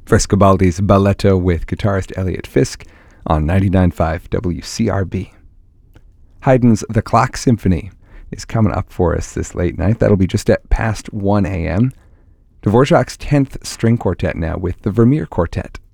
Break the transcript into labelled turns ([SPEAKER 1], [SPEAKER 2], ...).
[SPEAKER 1] Frescobaldi's Balletto with guitarist Elliot Fisk on 99.5 WCRB. Haydn's The Clock Symphony is coming up for us this late night. That'll be just at past 1 a.m. Dvorak's 10th String Quartet now with the Vermeer Quartet